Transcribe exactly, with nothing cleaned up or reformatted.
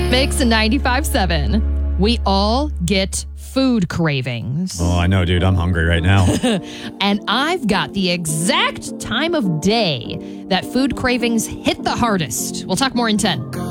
Mix ninety-five seven. We all get food cravings. Oh, I know, dude. I'm hungry right now. And I've got the exact time of day that food cravings hit the hardest. We'll talk more in ten.